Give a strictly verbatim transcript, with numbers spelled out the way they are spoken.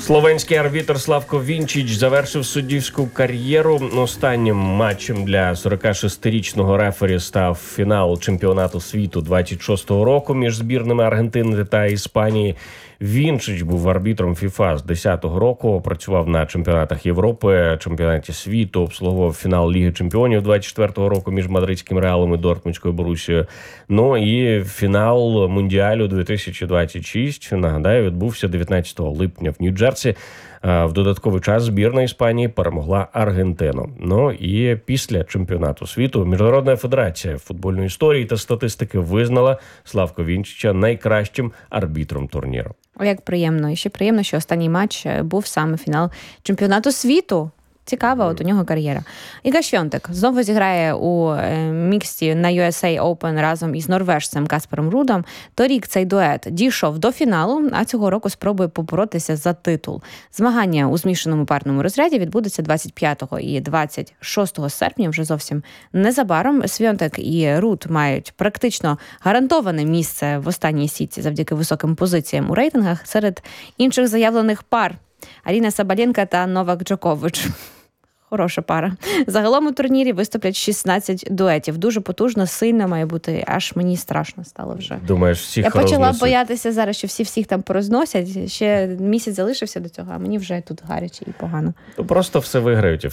Словенський арбітр Славко Вінчич завершив суддівську кар'єру. Останнім матчем для сорокашестирічного рефері став фінал чемпіонату світу двадцять шостого року між збірними Аргентини та Іспанії. Вінчич був арбітром ФІФА з десятого року, працював на чемпіонатах Європи, чемпіонаті світу, обслуговував фінал Ліги чемпіонів двадцять четвертого року між мадридським Реалом і Дортмундською Борусією. Ну і фінал Мундіалю дві тисячі двадцять шість, нагадаю, відбувся дев'ятнадцятого липня в Нью-Джерсі. В додатковий час збірна Іспанії перемогла Аргентину. Ну і після чемпіонату світу Міжнародна федерація футбольної історії та статистики визнала Славко Вінчича найкращим арбітром турніру. О, як приємно. І ще приємно, що останній матч був саме фінал чемпіонату світу. Цікава от у нього кар'єра. Іга Швьонтек знову зіграє у міксті на ю ес ей Open разом із норвежцем Каспером Рудом. Торік цей дует дійшов до фіналу, а цього року спробує поборотися за титул. Змагання у змішаному парному розряді відбудеться двадцять п'ятого і двадцять шостого серпня, вже зовсім незабаром. Швьонтек і Руд мають практично гарантоване місце в останній сітці завдяки високим позиціям у рейтингах серед інших заявлених пар. Аріна Сабаленка та Новак Джокович. Хороша пара. Загалом у турнірі виступлять шістнадцять дуетів. Дуже потужно, сильно має бути. Аж мені страшно стало вже. Думаєш, всіх Я почала рознесуть? боятися зараз, що всі всіх там порозносять. Ще місяць залишився до цього, а мені вже тут гаряче і погано. То просто все виграють і